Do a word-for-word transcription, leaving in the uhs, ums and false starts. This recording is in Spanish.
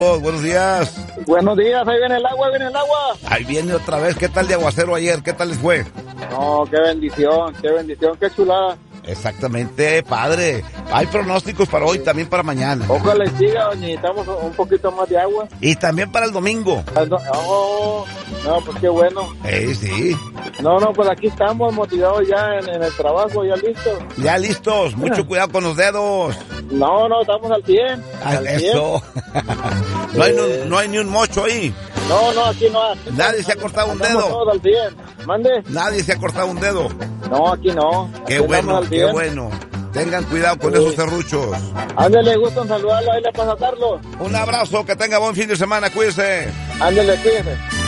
Buenos días. Buenos días, ahí viene el agua, ahí viene el agua. Ahí viene otra vez. ¿Qué tal de aguacero ayer? ¿Qué tal les fue? No, qué bendición, qué bendición, qué chulada. Exactamente, padre. Hay pronósticos para hoy, también para mañana. Ojalá y siga, necesitamos un poquito más de agua. Y también para el domingo. Oh, no, pues qué bueno. Eh, sí. No, no, pues aquí estamos motivados ya en, en el trabajo, ya listos. Ya listos, mucho cuidado con los dedos. No, no, estamos al cien. Ah, al eso. no, hay, no, no hay ni un mocho ahí. No, no, aquí no. Aquí Nadie no, se ha cortado un estamos dedo. todos al cien. Mande. Nadie se ha cortado un dedo. No, aquí no. Aquí Qué bueno, al qué cien. bueno. Tengan cuidado con Sí. esos serruchos. Ándale, gusto en saludarlo, ahí le pasa a Carlos. Un abrazo, que tenga buen fin de semana, cuídense. Ándale, cuídense.